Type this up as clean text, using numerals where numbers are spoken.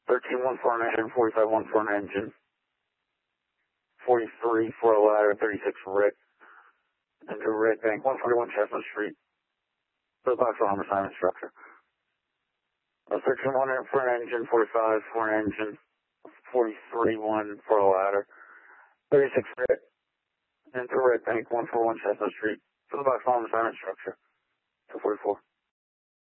13-1 for an engine, 45-1 for an engine, 43 for a ladder, 36 Red, into Red Bank, 141 Chestnut Street, for the box armor assignment structure. 13-1 for an engine, 45 for an engine, 43-1 for a ladder, 36 Red, into Red Bank, 141 Chestnut Street, for the box armor assignment structure, 244.